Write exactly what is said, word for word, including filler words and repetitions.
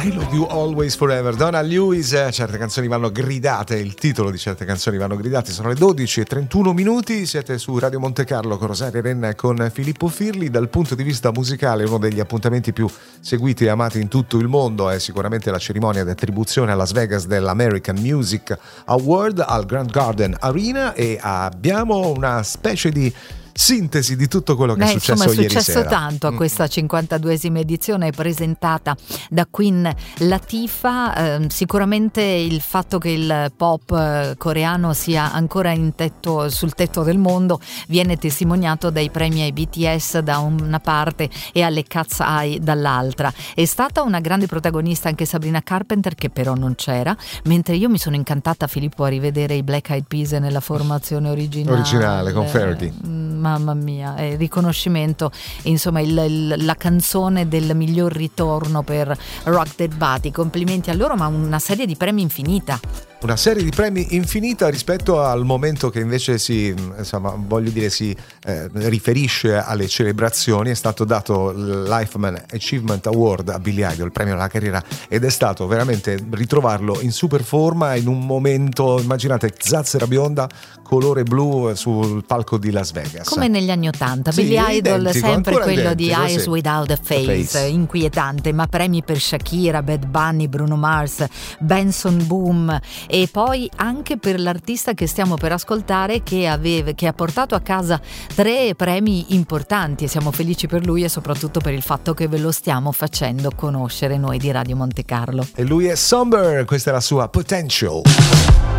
I Love You Always Forever, Donna Lewis. Certe canzoni vanno gridate, il titolo di certe canzoni vanno gridate. Sono le dodici e trentuno minuti, siete su Radio Monte Carlo con Rosaria Renna e con Filippo Firli. Dal punto di vista musicale, uno degli appuntamenti più seguiti e amati in tutto il mondo è sicuramente la cerimonia di attribuzione a Las Vegas dell'American Music Award al Grand Garden Arena, e abbiamo una specie di sintesi di tutto quello che Beh, è successo insomma, ieri sera. è successo tanto a questa cinquantaduesima edizione presentata da Queen Latifah. Eh, sicuramente il fatto che il pop eh, coreano sia ancora in tetto, sul tetto del mondo viene testimoniato dai premi ai B T S da una parte e alle Cat's Eye dall'altra. È stata una grande protagonista anche Sabrina Carpenter, che però non c'era, mentre io mi sono incantata, Filippo, a rivedere i Black Eyed Peas nella formazione originale originale con Fergie. Mm, mamma mia, è riconoscimento, insomma il, il, la canzone del miglior ritorno per Rock Dead Body. Complimenti a loro, ma una serie di premi infinita. Una serie di premi infinita rispetto al momento che invece si, insomma, voglio dire, si eh, riferisce alle celebrazioni. È stato dato il Lifetime Achievement Award a Billy Idol, il premio alla carriera, ed è stato veramente ritrovarlo in super forma in un momento, immaginate, zazzera bionda, colore blu sul palco di Las Vegas. Come negli anni Ottanta, sì, Billy Idol, identico, sempre quello identico, di Eyes sì. Without a Face, face, inquietante, ma premi per Shakira, Bad Bunny, Bruno Mars, Benson Boom, e poi anche per l'artista che stiamo per ascoltare, che aveva, che ha portato a casa tre premi importanti, e siamo felici per lui e soprattutto per il fatto che ve lo stiamo facendo conoscere noi di Radio Monte Carlo. E lui è Somber, questa è la sua Potential.